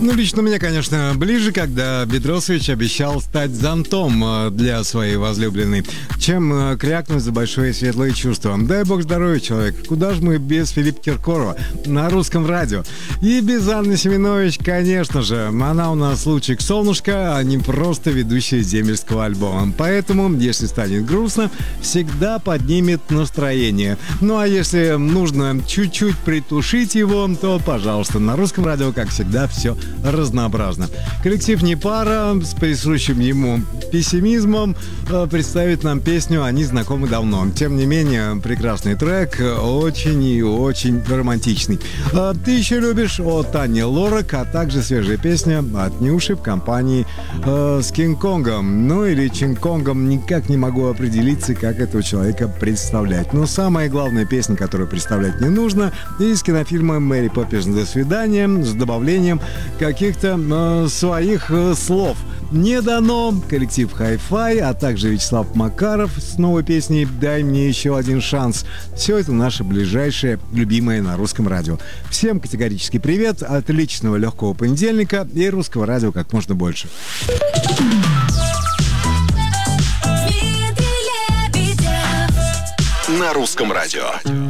Лично мне, конечно, ближе, когда Бедросович обещал стать зонтом для своей возлюбленной, чем крякнуть за большое светлое чувство. Дай бог здоровья, человек. Куда же мы без Филиппа Киркорова на русском радио? И без Анны Семенович, конечно же. Она у нас лучик солнышко, а не просто ведущая земельского альбома. Поэтому, если станет грустно, всегда поднимет настроение. Ну а если нужно чуть-чуть притушить его, то, пожалуйста, на русском радио, как всегда, все разнообразно. Коллектив «Не пара» с присущим ему пессимизмом представит нам песню «Они знакомы давно». Тем не менее, прекрасный трек, очень и очень романтичный. «Ты еще любишь» от Ани Лорак, а также свежая песня от Нюши в компании с Кинг-Конгом. Ну или Чинг-Конгом, никак не могу определиться, как этого человека представлять. Но самая главная песня, которую представлять не нужно, из кинофильма «Мэри Поппинс. До свидания» с добавлением каких-то своих слов. «Не дано», коллектив Hi-Fi, а также Вячеслав Макаров с новой песней «Дай мне еще один шанс». Все это наше ближайшее, любимое на русском радио. Всем категорический привет, отличного легкого понедельника и русского радио как можно больше. На русском радио.